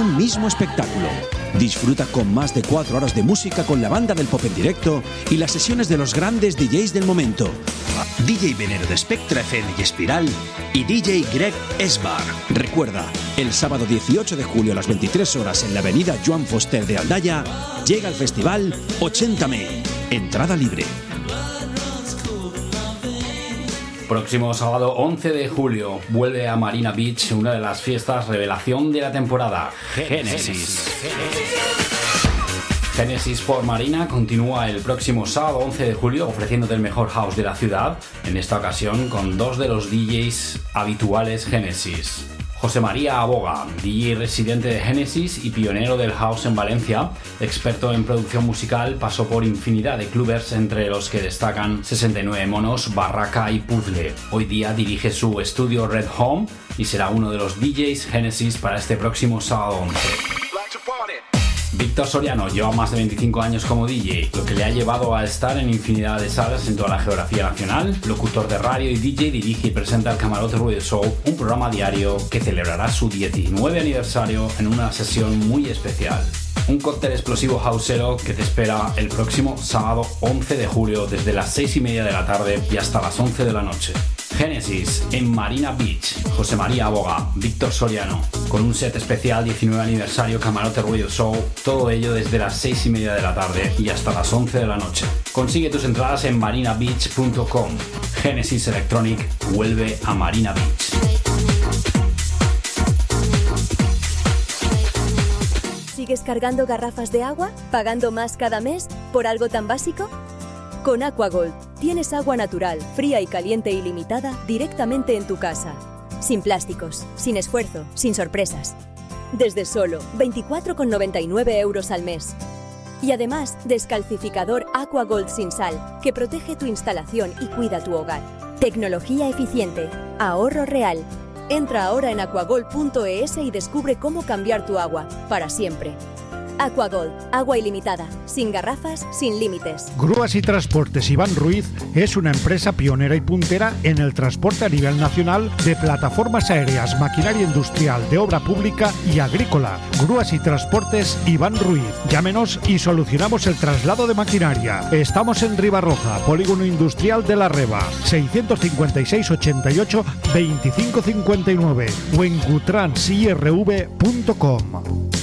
un mismo espectáculo. Disfruta con más de 4 horas de música con la banda del pop en directo y las sesiones de los grandes DJs del momento. DJ Venero de Spectra FM y Espiral y DJ Greg Esbar. Recuerda, el sábado 18 de julio a las 23 horas en la avenida Joan Fuster de Aldaya llega el festival 80Me. Entrada libre. Próximo sábado 11 de julio vuelve a Marina Beach una de las fiestas revelación de la temporada, Genesis. Genesis por Marina continúa el próximo sábado 11 de julio ofreciéndote el mejor house de la ciudad, en esta ocasión con 2 de los DJs habituales Genesis. José María Aboga, DJ residente de Genesis y pionero del house en Valencia, experto en producción musical, pasó por infinidad de clubbers entre los que destacan 69 Monos, Barraca y Puzzle. Hoy día dirige su estudio Red Home y será uno de los DJs Genesis para este próximo sábado 11. Víctor Soriano lleva más de 25 años como DJ, lo que le ha llevado a estar en infinidad de salas en toda la geografía nacional. Locutor de radio y DJ, dirige y presenta el Camarote Radio Show, un programa diario que celebrará su 19 aniversario en una sesión muy especial. Un cóctel explosivo houseero que te espera el próximo sábado 11 de julio desde las 6:30 de la tarde y hasta las 11 de la noche. Genesis en Marina Beach, José María Aboga, Víctor Soriano, con un set especial 19 aniversario Camarote Radio Show, todo ello desde las 6:30 de la tarde y hasta las 11 de la noche. Consigue tus entradas en marinabeach.com. Genesis Electronic vuelve a Marina Beach. ¿Sigues cargando garrafas de agua? ¿Pagando más cada mes por algo tan básico? Con Aquagold tienes agua natural, fría y caliente ilimitada directamente en tu casa. Sin plásticos, sin esfuerzo, sin sorpresas. Desde solo 24,99 € al mes. Y además, descalcificador Aquagold sin sal, que protege tu instalación y cuida tu hogar. Tecnología eficiente, ahorro real. Entra ahora en aquagold.es y descubre cómo cambiar tu agua para siempre. Aquagold, agua ilimitada, sin garrafas, sin límites. Grúas y Transportes Iván Ruiz es una empresa pionera y puntera en el transporte a nivel nacional de plataformas aéreas, maquinaria industrial, de obra pública y agrícola. Grúas y Transportes Iván Ruiz. Llámenos y solucionamos el traslado de maquinaria. Estamos en Ribarroja, Polígono Industrial de La Reba, 656 88 25 59 o en gutransirv.com.